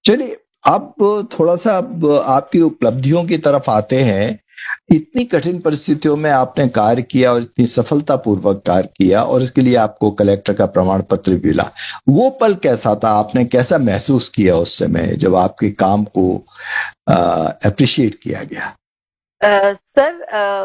चलिए, अब थोड़ा-सा अब आपकी उपलब्धियों की तरफ आते हैं। इतनी कठिन परिस्थितियों में आपने कार्य किया और इतनी सफलतापूर्वक कार्य किया और इसके लिए आपको कलेक्टर का प्रमाण पत्र भी मिला। वो पल कैसा था? आपने कैसा महसूस किया उस समय जब आपके काम को एप्रिशिएट किया गया? सर,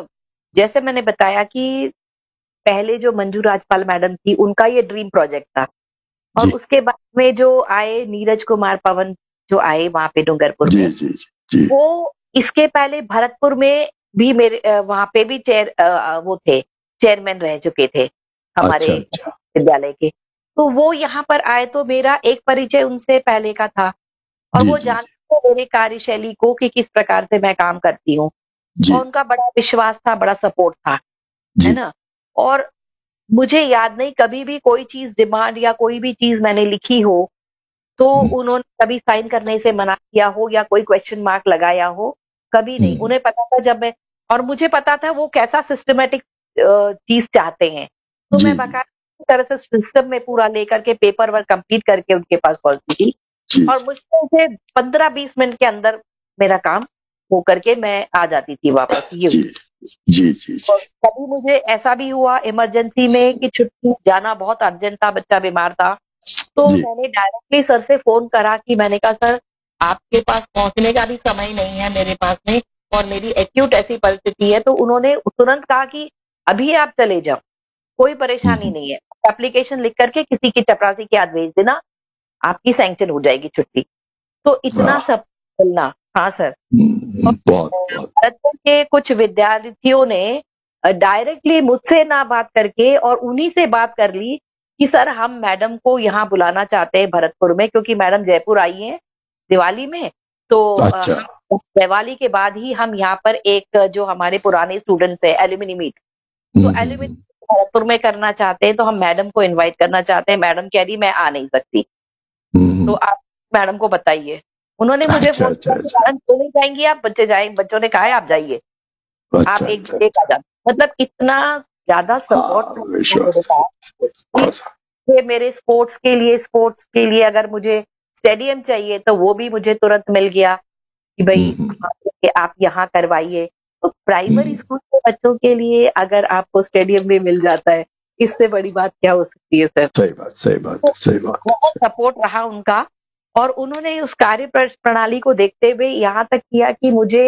जैसे मैंने बताया कि पहले जो मंजू राजपाल मैडम थी, उनका ये ड्रीम प्रोजेक्ट था। और जी, उसके बाद में जो आए नीरज कुमार पवन, जो आए वहां पे डूंगरपुर जी, में, जी, जी। वो इसके पहले भरतपुर में भी मेरे वहां पे भी वो थे, चेयरमैन रह चुके थे हमारे अच्छा, अच्छा। विद्यालय के। तो वो यहाँ पर आए तो मेरा एक परिचय उनसे पहले का था, और जी, वो जी, जानते थे मेरे कार्यशैली को कि किस प्रकार से मैं काम करती हूँ। जी, और उनका बड़ा विश्वास था, बड़ा सपोर्ट था, है जी। ना। और मुझे याद नहीं कभी भी कोई चीज डिमांड या कोई भी चीज मैंने लिखी हो तो हुँ, उन्होंने कभी साइन करने से मना किया हो या कोई क्वेश्चन मार्क लगाया हो, कभी नहीं। हुँ, उन्हें पता था जब मैं, और मुझे पता था वो कैसा सिस्टमैटिक चीज चाहते हैं। तो जी, मैं जी, बाकायदा तरह से सिस्टम में पूरा लेकर के पेपर वर्क कंप्लीट करके उनके पास पहुंची थी। जी, और मुश्किल से 15-20 मिनट के अंदर मेरा काम हो करके मैं आ जाती थी वापस, ये। जी, जी, जी, जी। और कभी मुझे ऐसा भी हुआ इमरजेंसी में कि छुट्टी जाना बहुत अर्जेंट था, बच्चा बीमार था, तो जी। मैंने डायरेक्टली सर से फ़ोन करा कि मैंने कहा, सर आपके पास पहुँचने का भी समय नहीं है मेरे पास में, और मेरी एक्यूट ऐसी परिस्थिति है। तो उन्होंने तुरंत कहा कि अभी आप चले जाओ, कोई हुँ, परेशानी हुँ। नहीं है। एप्लीकेशन लिख करके किसी की चपरासी के हाथ भेज देना, आपकी सैंक्शन हो जाएगी छुट्टी। तो इतना वाह! सब चलना। हाँ सर। हुँ, और हुँ। बहुत, बहुत। भरतपुर के कुछ विद्यार्थियों ने डायरेक्टली मुझसे ना बात करके और उन्हीं से बात कर ली कि सर हम मैडम को यहाँ बुलाना चाहते हैं भरतपुर में, क्योंकि मैडम जयपुर आई हैं दिवाली में। तो अच्छा। हम दिवाली के बाद ही हम यहाँ पर एक जो हमारे पुराने स्टूडेंट्स हैं, एल्यूमिनी मीट, हुँ, तो हुँ, एल्यूमिनी हुँ। भरतपुर में करना चाहते हैं, तो हम मैडम को इनवाइट करना चाहते हैं। मैडम कह रही मैं आ नहीं सकती, हुँ, तो हुँ। आप मैडम को बताइए। उन्होंने मुझे अच्छा, फोन अच्छा, किया कि अच्छा। मैडम क्यों नहीं जाएंगी आप, बच्चे जाए, बच्चों ने कहा है आप जाइए, अच्छा, आप एक अच्छा, दिन एक आ अच्छा। जाना। मतलब इतना ज्यादा सपोर्ट हाँ, था मेरे विश्वास पास कि बहुत सा। ये मेरे स्पोर्ट्स के लिए अगर मुझे स्टेडियम चाहिए तो वो भी मुझे तुरंत मिल गया कि हुँ, भाई हुँ, हाँ, ये आप यहाँ करवाइए। तो प्राइमरी हुँ। स्कूल के बच्चों के लिए अगर आपको स्टेडियम भी मिल जाता है, इससे बड़ी बात क्या हो सकती है सर। सही बात, सही बात तो है, सही बात बहुत है। सपोर्ट रहा उनका। और उन्होंने उस कार्य प्रणाली को देखते हुए यहाँ तक किया कि मुझे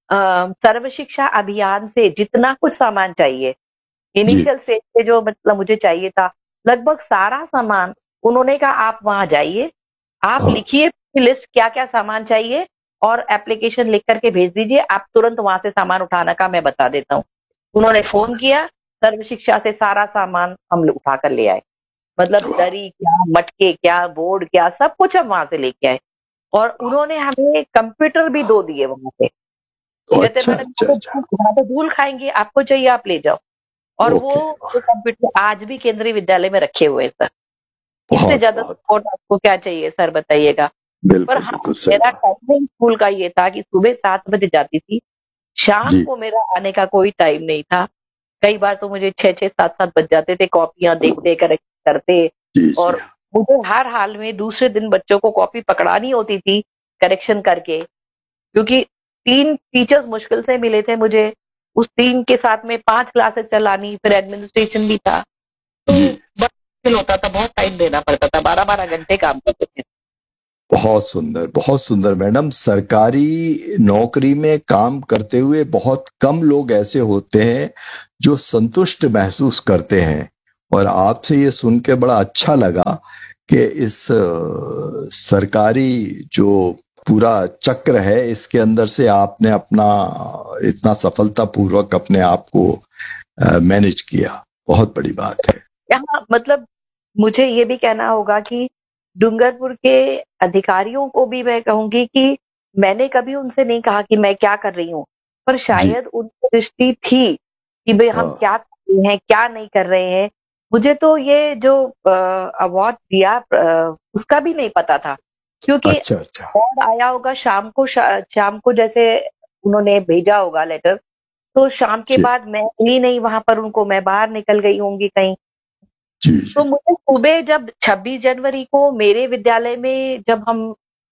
सर्व शिक्षा अभियान से जितना कुछ सामान चाहिए, जी। इनिशियल स्टेज पे जो मतलब मुझे चाहिए था, लगभग सारा सामान उन्होंने कहा आप वहां जाइए, आप हाँ, लिखिए लिस्ट क्या क्या सामान चाहिए, और एप्लीकेशन लिख करके भेज दीजिए, आप तुरंत वहां से सामान उठाने का मैं बता देता हूँ। उन्होंने फोन किया, सर्व शिक्षा से सारा सामान हम लोग उठा कर ले आए। मतलब वाह! दरी क्या, मटके क्या, बोर्ड क्या, सब कुछ हम वहां से लेके आए। और उन्होंने हमें कंप्यूटर भी 2 दिए वहां पे। कहते अच्छा, मैडम अच्छा, अच्छा। यहाँ पे धूल खाएंगे, आपको चाहिए आप ले जाओ। और ओके, वो कंप्यूटर आज भी केंद्रीय विद्यालय में रखे हुए हैं सर। इससे बहुत, ज्यादा बहुत। सपोर्ट आपको क्या चाहिए सर, बताइएगा। पर बिल्कुल, हाँ, बिल्कुल सही मेरा बात। टाइमिंग स्कूल का ये था कि सुबह 7 बजे जाती थी, शाम जी, को मेरा आने का कोई टाइम नहीं था। कई बार तो मुझे 6-6, 7-7 बज जाते थे कॉपियाँ देखते, करेक्ट करते। जी, जी। और मुझे हर हाल में दूसरे दिन बच्चों को कॉपी पकड़ानी होती थी करेक्शन करके, क्योंकि 3 टीचर्स मुश्किल से मिले थे मुझे। उस 3 के साथ में 5 क्लासेस चलानी, फिर एडमिनिस्ट्रेशन भी था। तो जी। बहुत मुश्किल होता था, बहुत टाइम देना पड़ता था, 12-12 घंटे काम करते थे। बहुत सुंदर मैडम। सरकारी नौकरी में काम करते हुए बहुत कम लोग ऐसे होते हैं जो संतुष्ट महसूस करते हैं और आपसे ये सुन के बड़ा अच्छा लगा कि इस सरकारी जो पूरा चक्र है इसके अंदर से आपने अपना इतना सफलतापूर्वक अपने आप को मैनेज किया। बहुत बड़ी बात है। यहाँ मतलब मुझे ये भी कहना होगा कि डूंगरपुर के अधिकारियों को भी मैं कहूँगी कि मैंने कभी उनसे नहीं कहा कि मैं क्या कर रही हूँ, पर जी। शायद उनको दृष्टि थी कि भई हम हाँ। क्या कर रहे हैं, क्या नहीं कर रहे हैं। मुझे तो ये जो अवार्ड दिया उसका भी नहीं पता था, क्योंकि अच्छा, अच्छा। अवार्ड आया होगा शाम को जैसे उन्होंने भेजा होगा लेटर, तो शाम के जी, बाद मैं मिली नहीं वहाँ पर उनको, मैं बाहर निकल गई होंगी कहीं। जी, तो जी। मुझे सुबह जब 26 जनवरी को मेरे विद्यालय में जब हम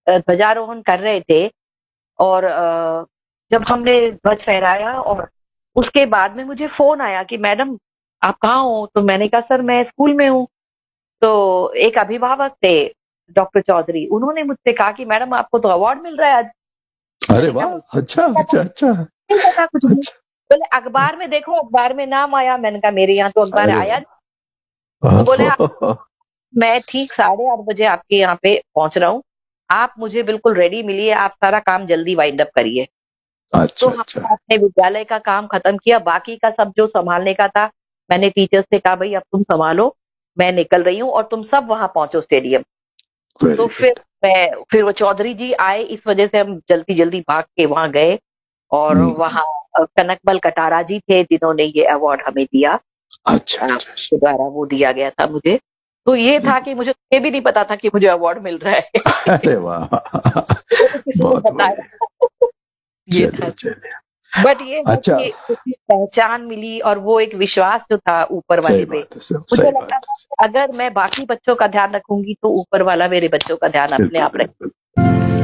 ध्वजारोहण कर रहे थे और जब हमने ध्वज फहराया और उसके बाद में मुझे फ़ोन आया कि मैडम आप कहाँ हो? तो मैंने कहा सर मैं स्कूल में हूँ। तो एक अभिभावक थे डॉक्टर चौधरी, उन्होंने मुझसे कहा कि मैडम आपको तो अवार्ड मिल रहा है आज। अरे मैंने कहा वाह! मुझे अच्छा, नहीं पता, अच्छा, अच्छा, नहीं पता कुछ भी। अच्छा। बोले अखबार में देखो, अखबार में नाम आया। मैंने कहा मेरे यहाँ तो अखबार अरे आया नहीं। वाह! तो बोले मैं ठीक 8:30 बजे आपके यहाँ पे पहुँच रहा हूँ। आप मुझे बिल्कुल रेडी मिलिए, आप सारा काम जल्दी वाइंड अप करिए। तो अच्छा, अच्छा। हमने अपने विद्यालय का काम खत्म किया, बाकी का सब जो सँभालने का था, मैंने टीचर्स से कहा भई अब तुम सँभालो, मैं निकल रही हूँ और तुम सब वहाँ पहुँचो स्टेडियम। तो वेरी गुड। फिर वो चौधरी जी आए, इस वजह से हम जल्दी-जल्दी भाग के वहाँ गए और हुँ, वहाँ कनकमल कटारा जी थे जिन्होंने ये अवार्ड हमें दिया। अच्छा, अच्छा, अच्छा। के द्वारा वो दिया गया था मुझे। तो ये हुँ, था कि मुझे ये भी नहीं पता था कि मुझे अवार्ड मिल रहा है। अरे वाह! मुझे तो किसी ने बहुत बढ़िया। बताया। ये चलिए, था। चलिए। बट ये है अच्छा, कि उसकी पहचान मिली और वो एक विश्वास जो था ऊपर सही वाले पे, बात है, स मुझे सही लगता बात था है। कि अगर मैं बाकी बच्चों का ध्यान रखूँगी तो ऊपर वाला मेरे बच्चों का ध्यान अपने बिल्कुल, आप रखे। बिल्कुल।